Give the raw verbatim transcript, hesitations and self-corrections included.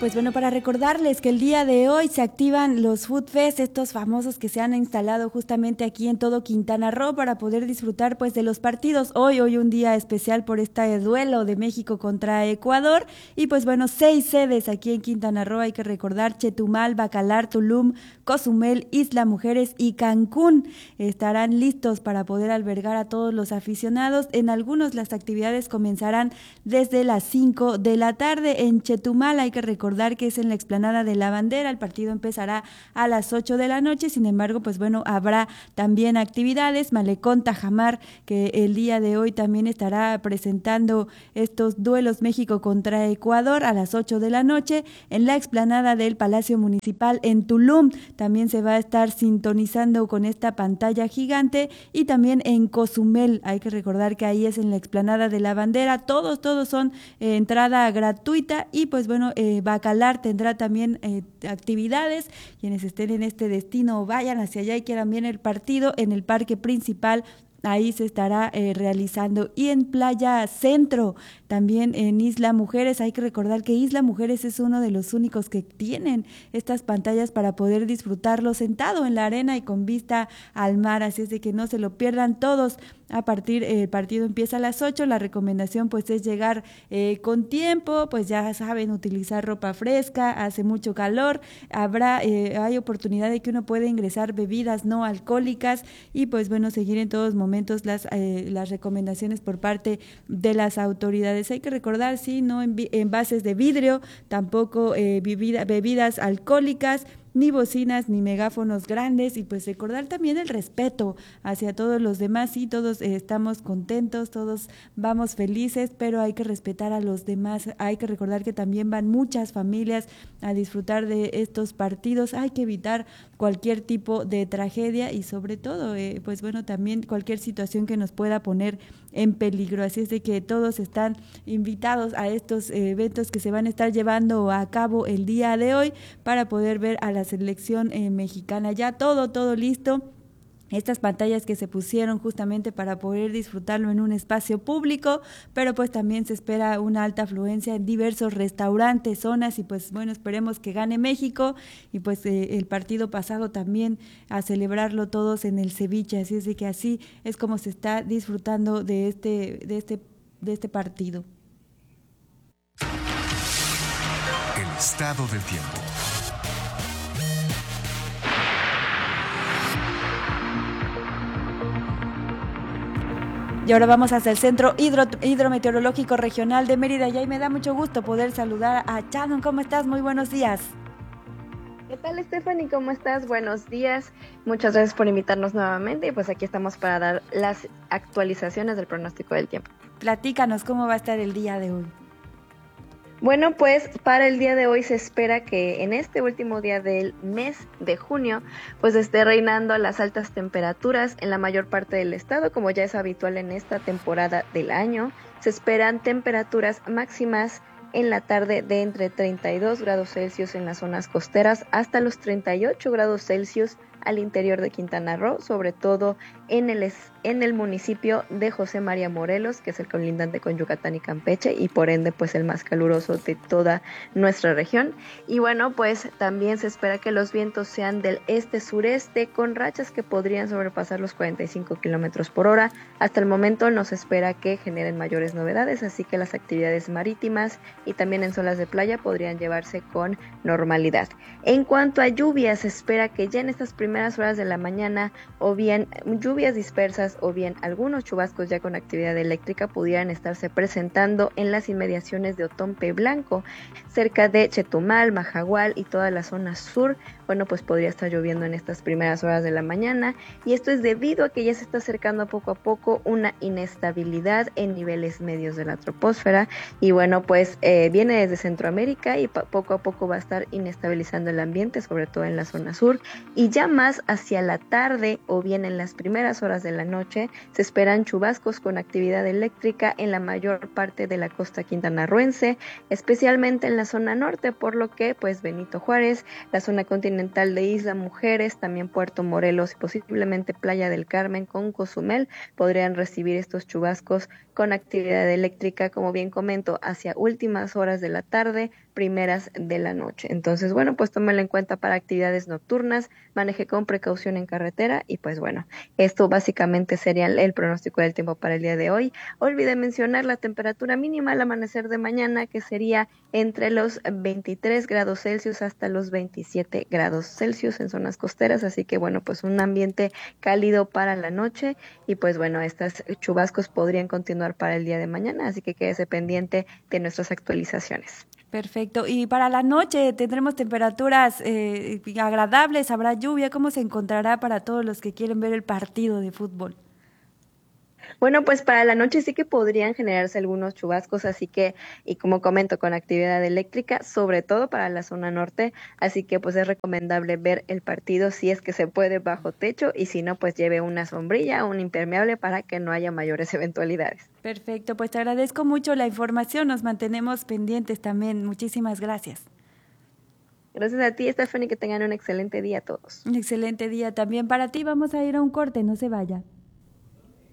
Pues bueno, para recordarles que el día de hoy se activan los Food Fest, estos famosos que se han instalado justamente aquí en todo Quintana Roo para poder disfrutar pues de los partidos. Hoy, hoy un día especial por este duelo de México contra Ecuador y pues bueno, seis sedes aquí en Quintana Roo, hay que recordar: Chetumal, Bacalar, Tulum, Cozumel, Isla Mujeres y Cancún. Estarán listos para poder albergar a todos los aficionados. En algunos las actividades comenzarán desde las cinco de la tarde. En Chetumal hay que recordar que es en la explanada de la Bandera, el partido empezará a las ocho de la noche, sin embargo, pues bueno, habrá también actividades. Malecón, Tajamar, que el día de hoy también estará presentando estos duelos México contra Ecuador a las ocho de la noche. En la explanada del Palacio Municipal en Tulum también se va a estar sintonizando con esta pantalla gigante, y también en Cozumel, hay que recordar que ahí es en la explanada de la Bandera, todos, todos son eh, entrada gratuita, y pues bueno, eh, Bacalar tendrá también eh, actividades. Quienes estén en este destino vayan hacia allá y quieran bien el partido en el parque principal, ahí se estará eh, realizando. Y en Playa Centro, también en Isla Mujeres, hay que recordar que Isla Mujeres es uno de los únicos que tienen estas pantallas para poder disfrutarlo sentado en la arena y con vista al mar, así es de que no se lo pierdan todos. A partir, eh, el partido empieza a las ocho, la recomendación pues es llegar eh, con tiempo, pues ya saben, utilizar ropa fresca, hace mucho calor, habrá, eh, hay oportunidad de que uno pueda ingresar bebidas no alcohólicas, y pues bueno, seguir en todos momentos las, eh, las recomendaciones por parte de las autoridades. Hay que recordar, sí, no en envases de vidrio, tampoco eh, bebida, bebidas alcohólicas, ni bocinas, ni megáfonos grandes, y pues recordar también el respeto hacia todos los demás. Sí, todos eh, estamos contentos, todos vamos felices, pero hay que respetar a los demás. Hay que recordar que también van muchas familias a disfrutar de estos partidos. Hay que evitar cualquier tipo de tragedia y sobre todo, eh, pues bueno, también cualquier situación que nos pueda poner en peligro. Así es de que todos están invitados a estos eh, eventos que se van a estar llevando a cabo el día de hoy para poder ver a la selección eh, mexicana. Ya todo, todo listo. Estas pantallas que se pusieron justamente para poder disfrutarlo en un espacio público, pero pues también se espera una alta afluencia en diversos restaurantes, zonas, y pues bueno, esperemos que gane México, y pues eh, el partido pasado también a celebrarlo todos en el ceviche, así es de que así es como se está disfrutando de este, de este, de este partido. El estado del tiempo. Y ahora vamos hasta el Centro Hidro, Hidrometeorológico Regional de Mérida, y ahí me da mucho gusto poder saludar a Shannon. ¿Cómo estás? Muy buenos días. ¿Qué tal, Stephanie? ¿Cómo estás? Buenos días. Muchas gracias por invitarnos nuevamente, y pues aquí estamos para dar las actualizaciones del pronóstico del tiempo. Platícanos cómo va a estar el día de hoy. Bueno, pues para el día de hoy se espera que en este último día del mes de junio pues esté reinando las altas temperaturas en la mayor parte del estado, como ya es habitual en esta temporada del año. Se esperan temperaturas máximas en la tarde de entre treinta y dos grados Celsius en las zonas costeras hasta los treinta y ocho grados Celsius al interior de Quintana Roo, sobre todo en el, en el municipio de José María Morelos, que es el colindante con Yucatán y Campeche, y por ende pues el más caluroso de toda nuestra región. Y bueno, pues también se espera que los vientos sean del este-sureste, con rachas que podrían sobrepasar los cuarenta y cinco kilómetros por hora. Hasta el momento no se espera que generen mayores novedades, así que las actividades marítimas y también en zonas de playa podrían llevarse con normalidad. En cuanto a lluvias, se espera que ya en estas primeras horas de la mañana, o bien lluvias dispersas o bien algunos chubascos ya con actividad eléctrica pudieran estarse presentando en las inmediaciones de Otompe Blanco, cerca de Chetumal, Majahual y toda la zona sur. Bueno, pues podría estar lloviendo en estas primeras horas de la mañana, y esto es debido a que ya se está acercando poco a poco una inestabilidad en niveles medios de la troposfera, y bueno, pues eh, viene desde Centroamérica y pa- poco a poco va a estar inestabilizando el ambiente, sobre todo en la zona sur, y ya más hacia la tarde o bien en las primeras horas de la noche se esperan chubascos con actividad eléctrica en la mayor parte de la costa quintanarroense, especialmente en la zona norte, por lo que pues Benito Juárez, la zona continental continental de Isla Mujeres, también Puerto Morelos y posiblemente Playa del Carmen con Cozumel podrían recibir estos chubascos con actividad eléctrica, como bien comento, hacia últimas horas de la tarde, primeras de la noche. Entonces, bueno, pues tómelo en cuenta para actividades nocturnas, maneje con precaución en carretera y pues bueno, esto básicamente sería el pronóstico del tiempo para el día de hoy. Olvidé mencionar la temperatura mínima al amanecer de mañana, que sería entre los veintitrés grados Celsius hasta los veintisiete grados Celsius en zonas costeras, así que bueno, pues un ambiente cálido para la noche y pues bueno, estos chubascos podrían continuar para el día de mañana, así que quédese pendiente de nuestras actualizaciones. Perfecto. Y para la noche tendremos temperaturas eh, agradables, habrá lluvia. ¿Cómo se encontrará para todos los que quieren ver el partido de fútbol? Bueno, pues para la noche sí que podrían generarse algunos chubascos, así que, y como comento, con actividad eléctrica, sobre todo para la zona norte, así que pues es recomendable ver el partido si es que se puede bajo techo y si no, pues lleve una sombrilla, un impermeable para que no haya mayores eventualidades. Perfecto, pues te agradezco mucho la información, nos mantenemos pendientes también. Muchísimas gracias. Gracias a ti, Stephanie, que tengan un excelente día a todos. Un excelente día también para ti. Vamos a ir a un corte, no se vaya.